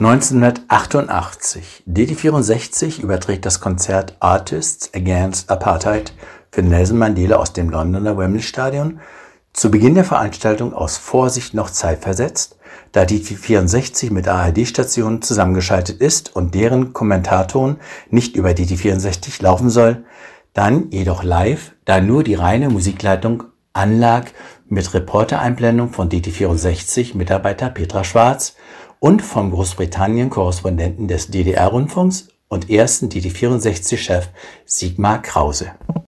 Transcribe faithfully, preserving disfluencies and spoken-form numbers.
neunzehnhundertachtundachtzig. D D vierundsechzig überträgt das Konzert Artists Against Apartheid für Nelson Mandela aus dem Londoner Wembley Stadion zu Beginn der Veranstaltung aus Vorsicht noch zeitversetzt, da D D vierundsechzig mit A R D-Stationen zusammengeschaltet ist und deren Kommentatorton nicht über D D vierundsechzig laufen soll, dann jedoch live, da nur die reine Musikleitung anlag mit Reportereinblendung von D D vierundsechzig Mitarbeiter Petra Schwarz und vom Großbritannien-Korrespondenten des D D R-Rundfunks und ersten D D vierundsechzig-Chef Sigmar Krause.